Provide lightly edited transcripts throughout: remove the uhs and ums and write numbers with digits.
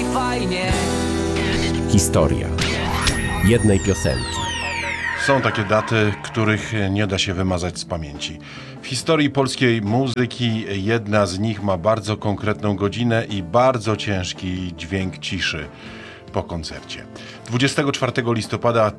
fajnie. Historia jednej piosenki. Są takie daty, których nie da się wymazać z pamięci. W historii polskiej muzyki jedna z nich ma bardzo konkretną godzinę i bardzo ciężki dźwięk ciszy po koncercie. 24 listopada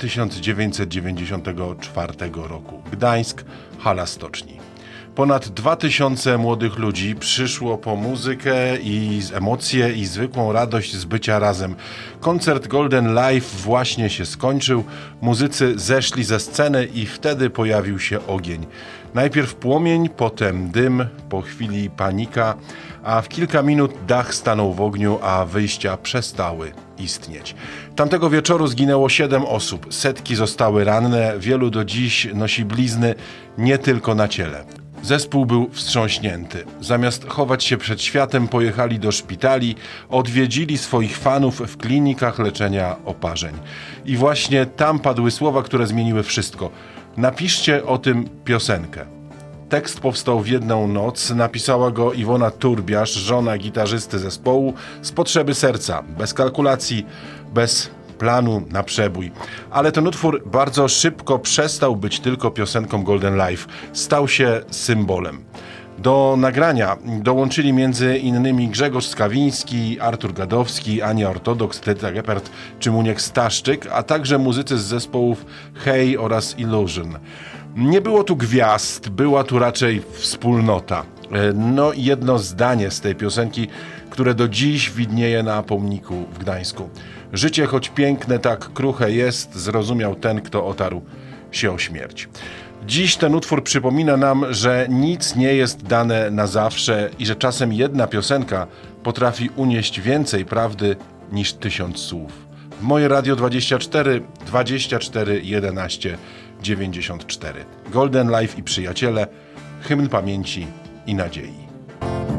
1994 roku. Gdańsk, hala Stoczni. Ponad 2000 młodych ludzi przyszło po muzykę i emocje i zwykłą radość z bycia razem. Koncert Golden Live właśnie się skończył, muzycy zeszli ze sceny i wtedy pojawił się ogień. Najpierw płomień, potem dym, po chwili panika, a w kilka minut dach stanął w ogniu, a wyjścia przestały istnieć. Tamtego wieczoru zginęło 7 osób, setki zostały ranne, wielu do dziś nosi blizny nie tylko na ciele. Zespół był wstrząśnięty. Zamiast chować się przed światem, pojechali do szpitali, odwiedzili swoich fanów w klinikach leczenia oparzeń. I właśnie tam padły słowa, które zmieniły wszystko. Napiszcie o tym piosenkę. Tekst powstał w jedną noc, napisała go Iwona Turbiasz, żona gitarzysty zespołu, z potrzeby serca, bez kalkulacji, bez planu na przebój. Ale ten utwór bardzo szybko przestał być tylko piosenką Golden Live. Stał się symbolem. Do nagrania dołączyli między innymi Grzegorz Skawiński, Artur Gadowski, Ania Ortodoks, Edyta Geppert czy Muniek Staszczyk, a także muzycy z zespołów Hey oraz Illusion. Nie było tu gwiazd, była tu raczej wspólnota. No i jedno zdanie z tej piosenki, które do dziś widnieje na pomniku w Gdańsku. Życie, choć piękne, tak kruche jest, zrozumiał ten, kto otarł się o śmierć. Dziś ten utwór przypomina nam, że nic nie jest dane na zawsze i że czasem jedna piosenka potrafi unieść więcej prawdy niż 1000 słów. W moje Radio 24 24 11 94. Golden Live i przyjaciele, hymn pamięci i nadziei.